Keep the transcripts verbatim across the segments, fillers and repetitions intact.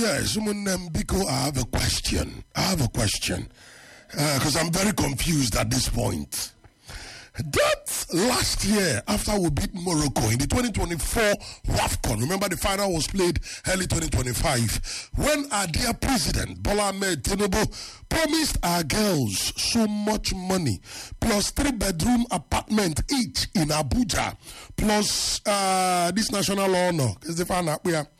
Yes, Biko, I have a question. I have a question. Because uh, I'm very confused at this point. That last year, after we beat Morocco in the twenty twenty-four WAFCON, remember the final was played early twenty twenty-five, when our dear president, Bola Ahmed Tinubu, promised our girls so much money, plus three-bedroom apartment each in Abuja, plus uh, this national honor, is the final,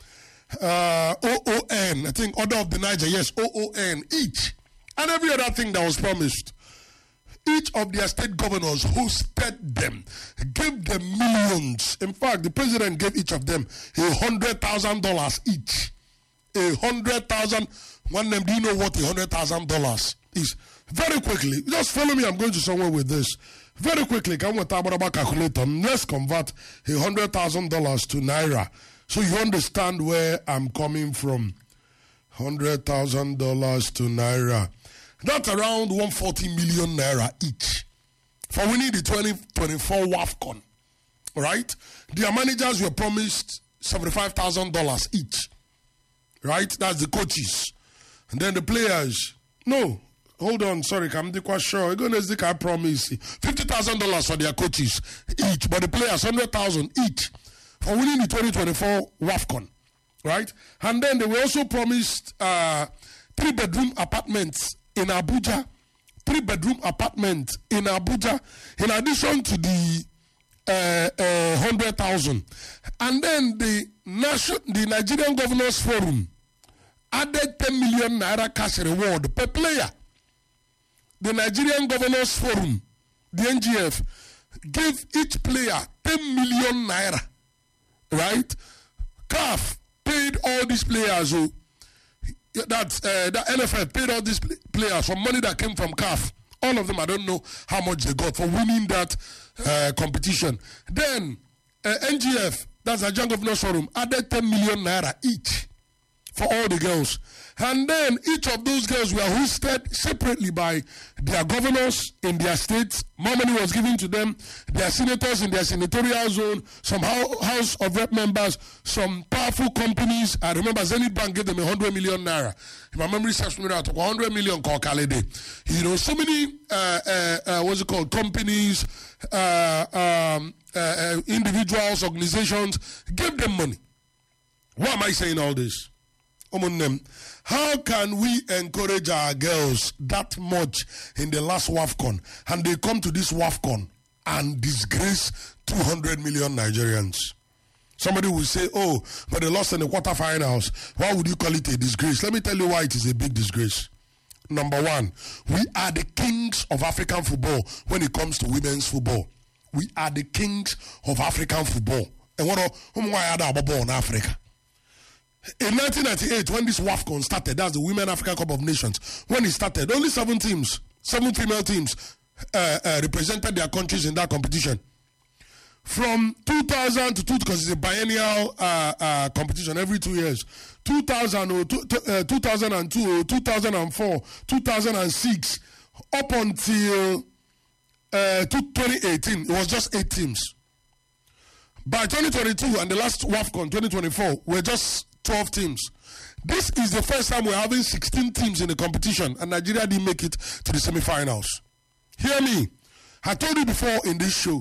uh, O O N, I think, Order of the Niger, yes, O O N, each, and every other thing that was promised. Each of their state governors hosted them, gave them millions. In fact, the president gave each of them a hundred thousand dollars each. A hundred thousand. One of them, do you know what a hundred thousand dollars is? Very quickly, just follow me. I'm going to somewhere with this. Very quickly, come with a calculator. Let's convert a hundred thousand dollars to naira, so you understand where I'm coming from. Hundred thousand dollars to naira. That's around one hundred forty million naira each for winning the twenty twenty-four WAFCON. Right? Their managers were promised seventy-five thousand dollars each. Right? That's the coaches. And then the players. No. Hold on. Sorry, I'm not quite sure. I'm going to I promise fifty thousand dollars for their coaches each. But the players, one hundred thousand dollars each for winning the twenty twenty-four WAFCON. Right? And then they were also promised uh, three-bedroom apartments in Abuja, three-bedroom apartment in Abuja, in addition to the uh, uh, one hundred thousand. And then the Nation, the Nigerian Governors Forum added ten million naira cash reward per player. The Nigerian Governors Forum, the N G F, gave each player ten million naira. Right? C A F paid all these players who That, uh, that N F L paid all these players from money that came from C A F. All of them, I don't know how much they got for winning that uh, competition. Then uh, N G F, that's a Nigerian Governors Forum, added ten million naira each for all the girls. And then each of those girls were hosted separately by their governors in their states. More money was given to them, their senators in their senatorial zone, some House of Rep members, some powerful companies. I remember Zenith Bank gave them one hundred million naira. If my memory serves me right, one hundred million called Kalede. You know, so many, uh, uh, uh, what's it called, companies, uh, um, uh, uh, individuals, organizations, gave them money. Why am I saying all this? How can we encourage our girls that much in the last WAFCON and they come to this WAFCON and disgrace two hundred million Nigerians? Somebody will say, oh, but they lost in the quarterfinals. Why would you call it a disgrace? Let me tell you why it is a big disgrace. Number one, we are the kings of African football when it comes to women's football. We are the kings of African football. And what are in Africa? In nineteen ninety-eight, when this WAFCON started, that's the Women African Cup of Nations, when it started, only seven teams, seven female teams uh, uh, represented their countries in that competition. From two thousand to two, because it's a biennial uh, uh, competition every two years, two thousand or two, uh, two thousand two or two thousand four, two thousand six, up until uh, twenty eighteen, it was just eight teams. By twenty twenty-two and the last WAFCON twenty twenty-four, we're just twelve teams. This is the first time we're having sixteen teams in the competition, and Nigeria didn't make it to the semifinals. Hear me. I told you before in this show